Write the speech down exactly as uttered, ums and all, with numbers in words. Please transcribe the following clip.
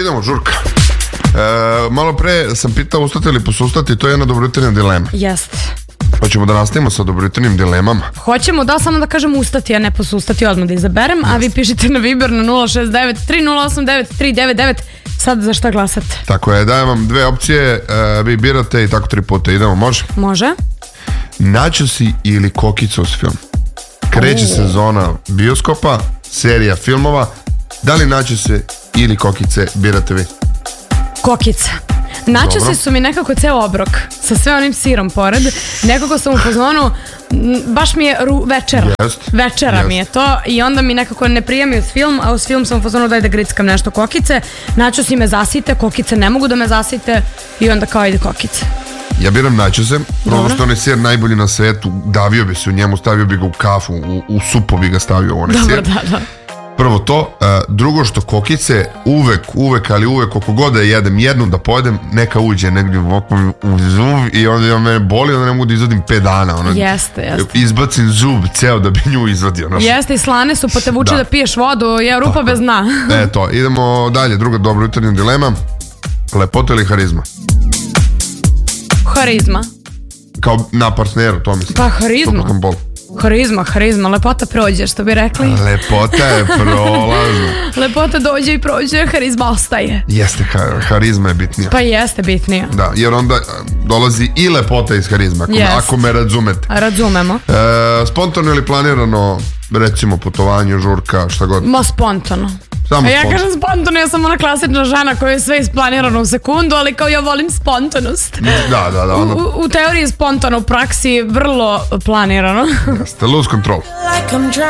idemo, žurka. E, malo pre sam pitao ustati ili posustati, to je jedna dobrojutarnja dilema. Jeste. Hoćemo da nastavimo sa dobrojutarnjim dilemama. Hoćemo, da, samo da kažem ustati, a ne posustati, odmah da izaberem. Yes. A vi pišite na Viber na nula šest devet tri nula osam devet tri devet devet. Sad za šta glasate? Tako je, dajem vam dve opcije, e, vi birate i tako tri puta idemo, može? Može. Načosi ili Kokicos film. Kreće oh. sezona bioskopa, serija filmova. Da li načose ili kokice birate vi? Kokice. Načosi su mi nekako ceo obrok sa sve onim sirom pored. Nekako sam u fazonu, baš mi je ru, večera. Jest, večera jest. mi je to i onda mi nekako ne prijemi uz film, a uz film sam u fazonu daj da grickam nešto kokice. Načosi me zasite, kokice ne mogu da me zasite i onda kao ide kokice. Ja biram načose, prvo što on je sir najbolji na svetu, davio bi se u njemu, stavio bi ga u kafu, u, u supu bi ga stavio u onaj Dobro, sir. da, da. Prvo to, uh, drugo što kokice uvek, uvek, ali uvek koliko god da jedem, jednu da pojedem, neka uđe negdje u zub i onda ja mene boli, onda ne mogu da izvadim pet dana. Ono, jeste, jeste. Izbacim zub ceo da bi nju izvadio. Ono. Jeste i slane su, pa te vuče da, da piješ vodu, je rupa bez dna. Eto, idemo dalje, druga dobrojutarnja dilema. Lepota ili harizma? Harizma. Kao na partneru, to mislim. Pa harizma. Harizma, harizma, lepota prođe, što bi rekli. Lepota je prolazna. Lepota dođe i prođe, harizma ostaje. Jeste, ha- harizma je bitnija. Pa jeste bitnija. Da, jer onda dolazi i lepota iz harizma, ako, yes. ako me razumete. Razumemo. E, spontano ili planirano, recimo putovanje, žurka, šta god? Ma spontano. Samo a ja spontano. kažem spontano, ja sam ona klasična žena koja je sve isplanirano u sekundu, ali kao ja volim spontanost. Da, da, da. Onda... U, u teoriji spontano, u praksi vrlo planirano. Jeste, lose control.